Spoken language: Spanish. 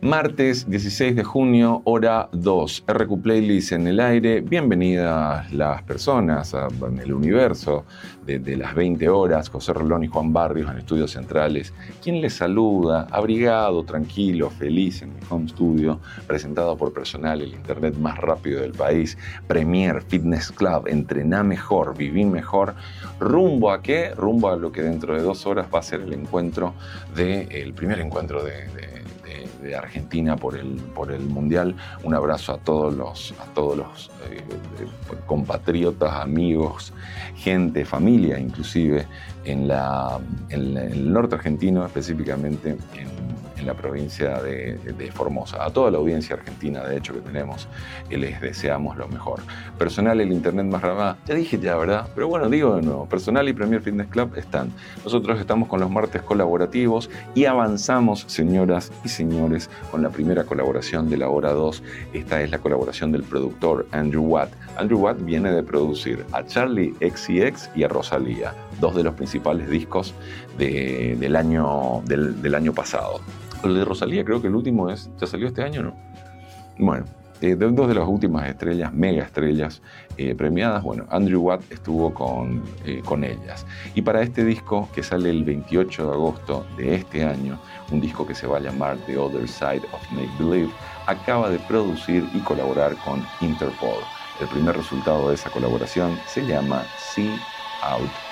Martes 16 de junio, hora 2. RQ Playlist en el aire. Bienvenidas las personas en el universo de las 20 horas. José Rolón y Juan Barrios en Estudios Centrales. Quien les saluda, abrigado, tranquilo, feliz en mi home studio, presentado por Personal, el internet más rápido del país. Premier Fitness Club, entrená mejor, viví mejor. ¿Rumbo a qué? Rumbo a lo que dentro de 2 horas va a ser el encuentro el primer encuentro de Argentina por el Mundial. Un abrazo a todos los compatriotas, amigos, gente, familia inclusive, en el norte argentino, específicamente en la provincia de Formosa. A toda la audiencia argentina, de hecho, que tenemos, les deseamos lo mejor. Personal, el internet más rápido. Ya dije, ¿verdad? Pero bueno, digo de nuevo, Personal y Premier Fitness Club están. Nosotros estamos con los martes colaborativos y avanzamos, señoras y señores, con la primera colaboración de la hora 2. Esta es la colaboración del productor Andrew Watt. Andrew Watt viene de producir a Charli XCX y a Rosalía, 2 de los principales discos del año pasado. El de Rosalía creo que el último ya salió este año, ¿no? Bueno, 2 de las últimas estrellas, mega estrellas premiadas. Bueno, Andrew Watt estuvo con ellas. Y para este disco, que sale el 28 de agosto de este año, un disco que se va a llamar The Other Side of Make Believe, acaba de producir y colaborar con Interpol. El primer resultado de esa colaboración se llama See Out